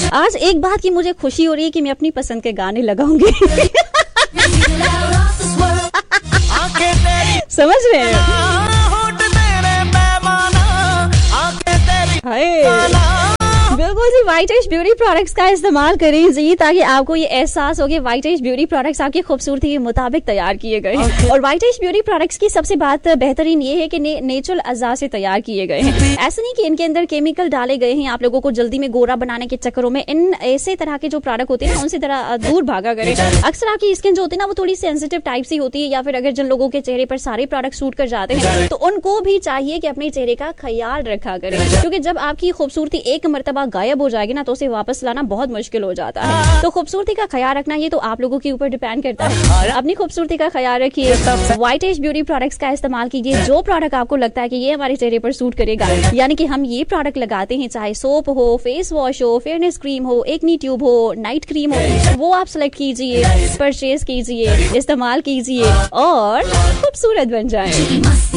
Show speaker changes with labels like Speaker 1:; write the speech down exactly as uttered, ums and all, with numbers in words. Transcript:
Speaker 1: आज एक बात की मुझे खुशी हो रही है कि मैं अपनी पसंद के गाने लगाऊंगी। समझ रहे हैं? बिल्कुल जी, व्हाइट एज ब्यूटी प्रोडक्ट्स का इस्तेमाल करें जी, ताकि आपको ये एहसास हो कि व्हाइट एज ब्यूटी प्रोडक्ट्स आपकी खूबसूरती के मुताबिक तैयार किए गए हैं। और व्हाइट एज ब्यूटी प्रोडक्ट्स की सबसे बात बेहतरीन ये है कि ने, नेचुरल अज़ा से तैयार किए गए हैं। ऐसा नहीं कि इनके अंदर केमिकल डाले गए हैं आप लोगों को जल्दी में गोरा बनाने के चक्करों में। इन ऐसे तरह के जो प्रोडक्ट होते हैं उनसे तरह दूर भागा करें। अक्सर आपकी स्किन जो होती है ना वो थोड़ी सेंसिटिव टाइप सी होती है, या फिर अगर जिन लोगों के चेहरे पर सारे प्रोडक्ट सूट कर जाते हैं तो उनको भी चाहिए कि अपने चेहरे का ख्याल रखा करें, क्योंकि जब आपकी खूबसूरती एक मरतबा गायब हो जाएगी ना तो उसे वापस लाना बहुत मुश्किल हो जाता है। तो खूबसूरती का ख्याल रखना ये तो आप लोगों के ऊपर डिपेंड करता है। अपनी खूबसूरती का ख्याल रखिए, व्हाइट एज ब्यूटी प्रोडक्ट्स का इस्तेमाल कीजिए। जो प्रोडक्ट आपको लगता है कि ये हमारे चेहरे पर सूट करेगा, यानी कि हम ये प्रोडक्ट लगाते हैं, चाहे सोप हो, फेस वॉश हो, फेयरनेस क्रीम हो, एक्नी ट्यूब हो, नाइट क्रीम हो, वो आप सेलेक्ट कीजिए, परचेज कीजिए, इस्तेमाल कीजिए और खूबसूरत बन जाए।